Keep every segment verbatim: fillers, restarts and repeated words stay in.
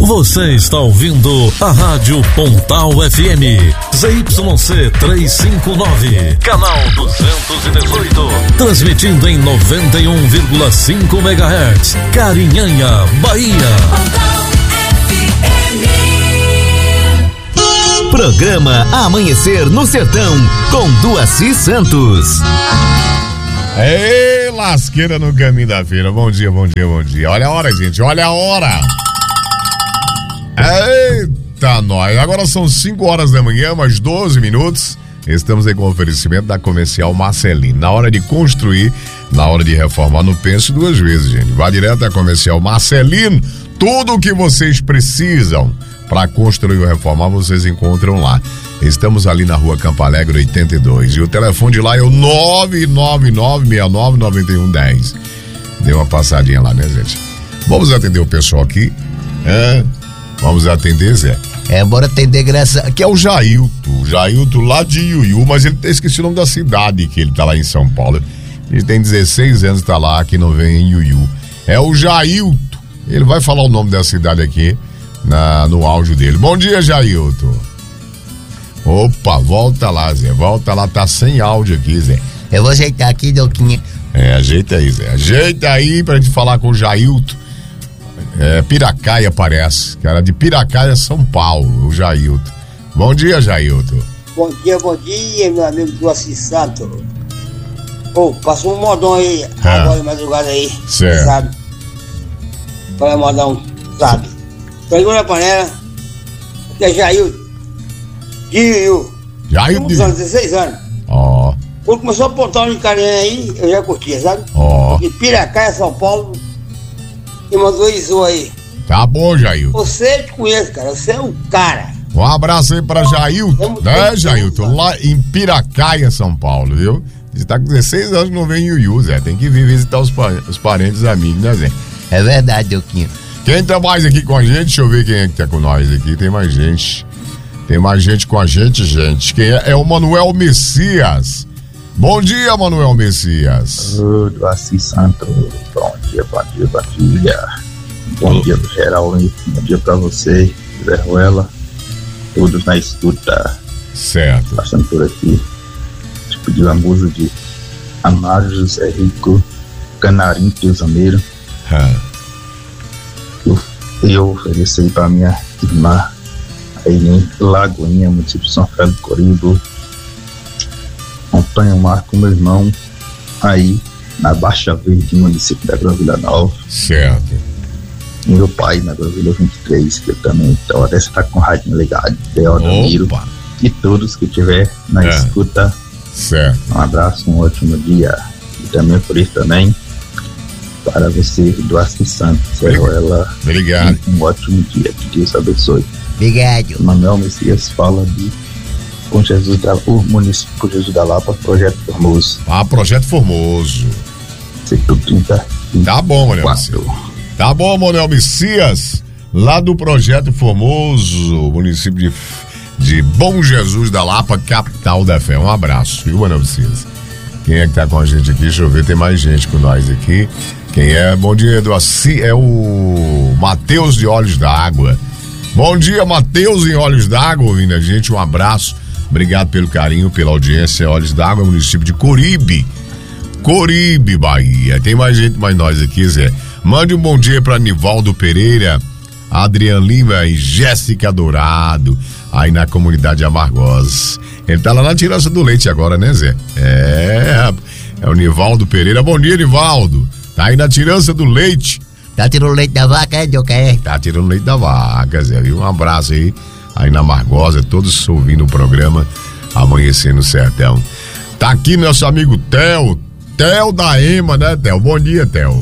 Você está ouvindo a Rádio Pontal F M, Z Y C trezentos e cinquenta e nove, canal duzentos e dezoito, transmitindo em noventa e um vírgula cinco megahertz, Carinhanha, Bahia. Pontal F M. Programa Amanhecer no Sertão, com Duaci Santos. Ei, lasqueira no caminho da feira. Bom dia, bom dia, bom dia. Olha a hora, gente, olha a hora. Eita, nós. Agora são cinco horas da manhã, mais doze minutos. Estamos aí com o oferecimento da Comercial Marcelino. Na hora de construir, na hora de reformar, não pense duas vezes, gente. Vá direto à Comercial Marcelino. Tudo o que vocês precisam para construir ou reformar, vocês encontram lá. Estamos ali na rua Campo Alegre oitenta e dois. E o telefone de lá é o nove nove nove, seis nove, nove um um zero. Dê uma passadinha lá, né, gente? Vamos atender o pessoal aqui. É, vamos atender, Zé. É, bora atender, graça. Que é o Jailton. O Jailton lá de Iuiú, mas ele esqueci o nome da cidade que ele tá lá em São Paulo. Ele tem dezesseis anos, tá lá, que não vem em Iuiú. É o Jailton. Ele vai falar o nome da cidade aqui na, no áudio dele. Bom dia, Jailton. Opa, volta lá, Zé. Volta lá, tá sem áudio aqui, Zé. Eu vou ajeitar aqui, Doquinha. É, ajeita aí, Zé. Ajeita aí pra gente falar com o Jailton. É, Piracaia parece. Cara de Piracaia, São Paulo, o Jailton. Bom dia, Jailton. Bom dia, bom dia, meu amigo do Assis Santos. Pô, passou um modão aí, é. agora de madrugada aí. Certo. Sabe? Para modão, sabe? Pegou na panela, que é Jailton. Diu, Jailton. dezesseis anos. Ó. Oh. Quando começou a apontar um carinha aí, eu já curtia, sabe? Ó. Oh. De Piracaia, São Paulo. E mandou isso aí. Tá bom, Jailton. Você te conhece, cara. Você é um cara. Um abraço aí pra Jailton, né, Jailton? Lá em Piracaia, São Paulo, viu? Você tá com dezesseis anos, não vem em Iuiú, Zé. Tem que vir visitar os, pa- os parentes e amigos, né, Zé? É verdade, Doquinho. Quem tá mais aqui com a gente? Deixa eu ver quem é que tá com nós aqui. Tem mais gente. Tem mais gente com a gente, gente. Quem é? É o Manuel Messias. Bom dia, Manuel Messias. Ô, Duaci Santos. Bom dia, bom dia, bom dia. Bom dia pro geral, hein? Bom dia pra você, Zé Ruela. Todos na escuta. Certo. Passando por aqui. Te pedi a música de Amaro José Rico, Canarim Tesomeiro. Hum. Eu, eu ofereci aí pra minha irmã aí em Lagoinha, município de São Félix do Coribo. Antônio Marco, meu irmão, aí na Baixa Verde, município da Vila Nova. Certo. E meu pai na Vila vinte e três, que eu também, então, até você tá com o rádio ligado, Deodamiro. E todos que tiver na é. escuta. Certo. Um abraço, um ótimo dia. E também por isso também, para você, Duaci Santos, ela. Obrigado. Um ótimo dia, que Deus abençoe. Obrigado. Manuel Messias fala de com Jesus da, o município com Jesus da Lapa, Projeto Formoso. Ah, Projeto Formoso. Setor trinta. Tá bom, Manuel Messias. Tá bom, Manuel Messias, lá do Projeto Formoso, município de, de Bom Jesus da Lapa, capital da fé. Um abraço, viu, Manuel Messias? Quem é que tá com a gente aqui? Deixa eu ver, tem mais gente com nós aqui. Quem é? Bom dia, Eduardo. É o Matheus de Olhos d'Água. Bom dia, Matheus em Olhos d'Água, ouvindo a gente, um abraço. Obrigado pelo carinho, pela audiência. Olhos d'Água, município de Coribe. Coribe, Bahia. Tem mais gente, mais nós aqui, Zé. Mande um bom dia para Nivaldo Pereira, Adriano Lima e Jéssica Dourado, aí na comunidade Amargosa. Ele tá lá na Tirança do Leite agora, né, Zé? É, é o Nivaldo Pereira. Bom dia, Nivaldo. Tá aí na Tirança do Leite. Tá tirando leite da vaca, é, Jocaé? Tá tirando leite da vaca, Zé, viu? Um abraço aí, aí na Amargosa, todos ouvindo o programa Amanhecer no Sertão. Tá aqui nosso amigo Theo, Theo da Ema, né, Theo? Bom dia, Theo.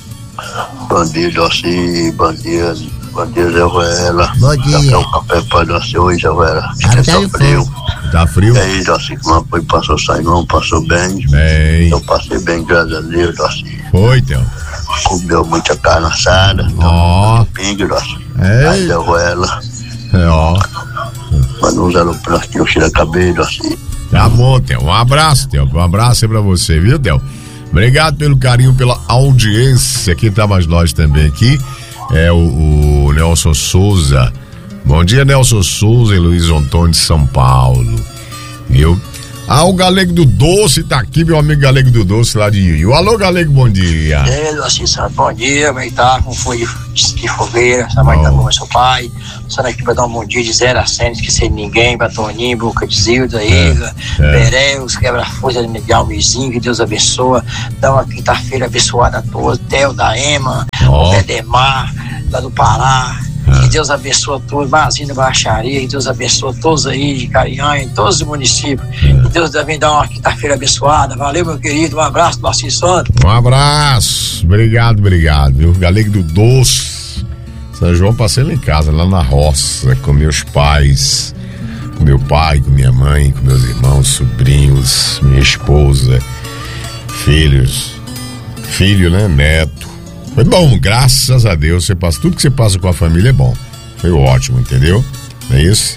Bom dia, Doci, bom dia, bom dia, Zé Ruela. Bom dia. Tá um café para Doci hoje, Zé Ruela. Tá frio. Tá frio? E aí, Doci, como foi? Passou saimão, passou bem? Bem. Eu passei bem, graças a Deus, Doci. Foi, Theo. Comeu muita carne assada. Ó. Pingue, Doci. É. Aí, Zé Ruela. É, ó. Manda um zero pra que eu tiro a cabeça, Doci. Tá bom, Theo. Um abraço, Theo. Um abraço aí pra você, viu, Theo? Obrigado pelo carinho, pela audiência. Quem tá mais nós também aqui é o, o Nelson Souza. Bom dia, Nelson Souza e Luiz Antônio de São Paulo. Viu? Ah, o Galego do Doce tá aqui, meu amigo Galego do Doce lá de Iuiú. Alô, Galego, bom dia. É, assim, sabe, bom dia, como é que tá? Como foi de, de fogueira? Essa mãe tá bom, seu pai. Só aqui pra dar um bom dia de zero a cem, esquecer de ninguém, pra Toninho, Boca de Zilda, Iga, é, é. Pereus, Quebra-Força de Almezinho, que Deus abençoa. Dá uma quinta-feira abençoada a todos. Theo da Ema, oh. o Pedemar, lá do Pará. Que Deus abençoe todos, Vazinho da Baixaria, que Deus abençoe todos aí de Carinhanha, em todos os municípios. Que Deus também dá uma quinta-feira abençoada. Valeu, meu querido, um abraço do Assis Santo. Um abraço, obrigado, obrigado, viu? Galego do Doce, São João, passei lá em casa, lá na roça, com meus pais, com meu pai, com minha mãe, com meus irmãos, sobrinhos, minha esposa, filhos, filho, né, neto. Foi bom, graças a Deus, você passa, tudo que você passa com a família é bom. Foi ótimo, entendeu? Não é isso?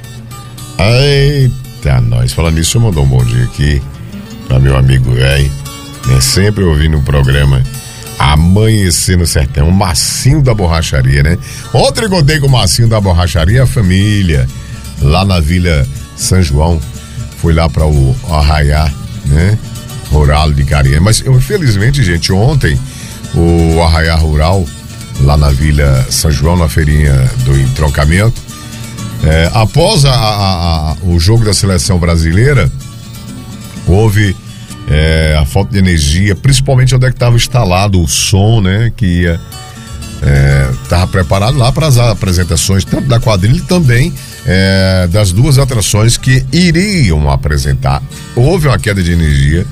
Eita, nós. Falando nisso, eu mandou um bom dia aqui pra meu amigo velho, né? Sempre ouvindo o programa Amanhecer no Sertão, o Massinho da Borracharia, né? Ontem eu contei com o Massinho da Borracharia, a família, lá na Vila São João. Fui lá pra o Arraiá, né? Rural de Carinha. Mas, eu, infelizmente, gente, ontem o Arraiá Rural, lá na Vila São João, na feirinha do entroncamento, é, após a, a, a, o jogo da seleção brasileira, houve é, a falta de energia, principalmente onde é que estava instalado o som, né, que ia estava é, preparado lá para as apresentações, tanto da quadrilha e também é, das duas atrações que iriam apresentar. Houve uma queda de energia.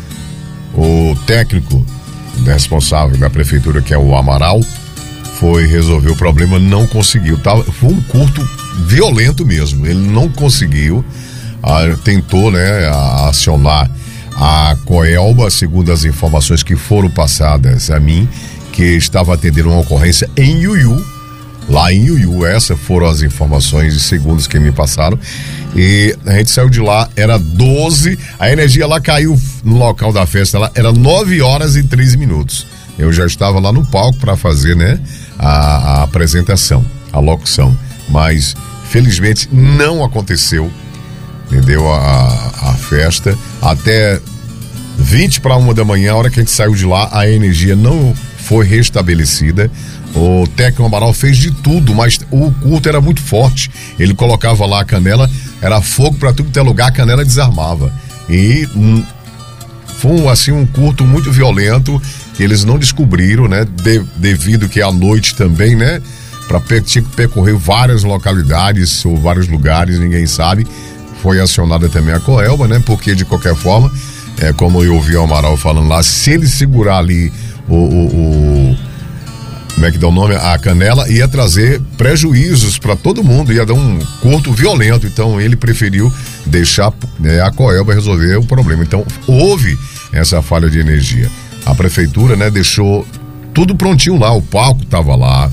O técnico responsável da prefeitura, que é o Amaral, foi resolver o problema, não conseguiu. Tava, foi um curto violento mesmo. Ele não conseguiu, ah, tentou, né, a, acionar a Coelba, segundo as informações que foram passadas a mim, que estava atendendo uma ocorrência em Iuiú, lá em Iuiú. Essas foram as informações de segundos que me passaram. E a gente saiu de lá, era doze, a energia lá caiu no local da festa, lá era nove horas e treze minutos. Eu já estava lá no palco para fazer, né, a, a apresentação, a locução, mas felizmente não aconteceu, entendeu, a, a festa. Até vinte para uma da manhã, a hora que a gente saiu de lá, a energia não foi restabelecida. O técnico Amaral fez de tudo, mas o curto era muito forte. Ele colocava lá a canela, era fogo para tudo que é lugar, a canela desarmava. E hum, foi um, assim, um curto muito violento, que eles não descobriram, né? De, devido que à noite também, né? Para tinha que percorrer várias localidades ou vários lugares, ninguém sabe. Foi acionada também a Coelba, né? Porque de qualquer forma, é, como eu ouvi o Amaral falando lá, se ele segurar ali o, o, o como é que dá o nome? A canela, ia trazer prejuízos para todo mundo, ia dar um curto violento. Então ele preferiu deixar, né, a Coelba resolver o problema. Então houve essa falha de energia. A prefeitura, né, deixou tudo prontinho lá, o palco estava lá,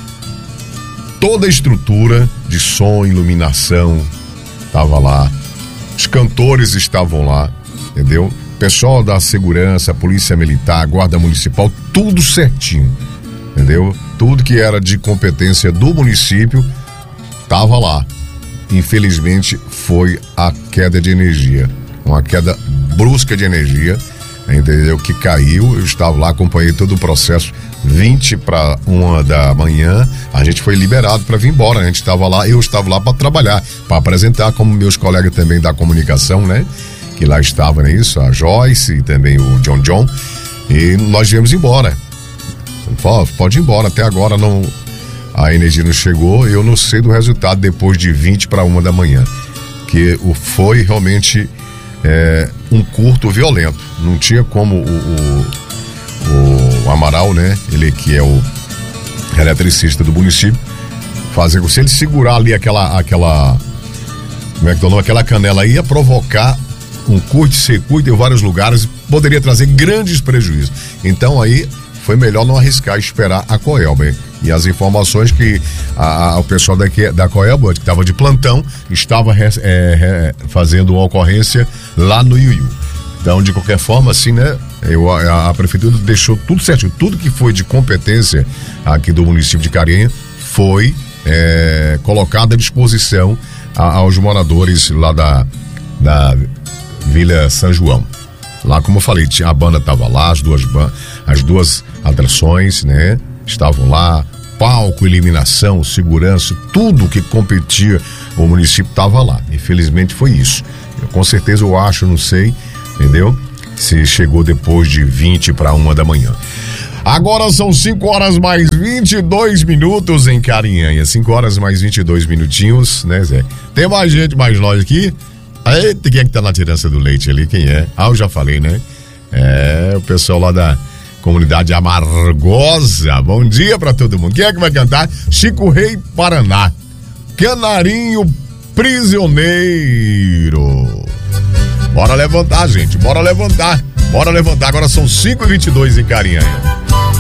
toda a estrutura de som, iluminação estava lá, os cantores estavam lá, entendeu? Pessoal da segurança, polícia militar, guarda municipal, tudo certinho. Entendeu? Tudo que era de competência do município estava lá. Infelizmente foi a queda de energia, uma queda brusca de energia, entendeu? Que caiu. Eu estava lá, acompanhei todo o processo. Vinte para uma da manhã, a gente foi liberado para vir embora. A gente estava lá, eu estava lá para trabalhar, para apresentar, como meus colegas também da comunicação, né? Que lá estavam, né? Isso, a Joyce e também o John John. E nós viemos embora. Pode ir embora, até agora não, a energia não chegou. Eu não sei do resultado depois de vinte para uma da manhã, que foi realmente é, um curto violento. Não tinha como o, o, o Amaral, né, ele que é o eletricista do município, fazer, se ele segurar ali aquela aquela como é que é o nome? Aquela canela, ia provocar um curto-circuito em vários lugares, poderia trazer grandes prejuízos. Então aí foi melhor não arriscar, esperar a Coelba. E as informações que a, a, o pessoal daqui, da Coelba, que estava de plantão, estava é, é, fazendo uma ocorrência lá no Iuiú. Então, de qualquer forma, assim, né, eu, a, a prefeitura deixou tudo certinho. Tudo que foi de competência aqui do município de Carinha foi é, colocado à disposição a, aos moradores lá da, da Vila São João. Lá, como eu falei, tinha, a banda estava lá, as duas, as duas atrações, né? Estavam lá, palco, iluminação, segurança, tudo que competia o município estava lá. Infelizmente foi isso. Eu, com certeza eu acho, não sei, entendeu? Se chegou depois de vinte para uma da manhã. Agora são cinco horas mais vinte e dois minutos em Carinhanha. cinco horas mais vinte e dois minutinhos, né, Zé? Tem mais gente, mais nós aqui. Eita, quem é que tá na tirança do leite ali? Quem é? Ah, eu já falei, né? É, o pessoal lá da comunidade Amargosa. Bom dia pra todo mundo. Quem é que vai cantar? Chico Rei, Paraná. Canarinho Prisioneiro. Bora levantar, gente. Bora levantar. Bora levantar. Agora são cinco e vinte e dois em Carinhanha.